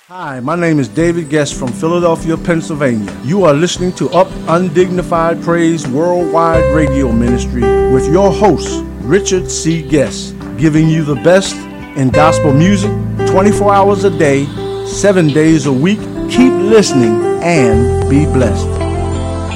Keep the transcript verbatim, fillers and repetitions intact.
Hi, my name is David Guest from Philadelphia, Pennsylvania. You are listening to Up Undignified Praise Worldwide Radio Ministry with your host, Richard C. Guest, giving you the best in gospel music twenty-four hours a day, seven days a week. Keep listening and be blessed.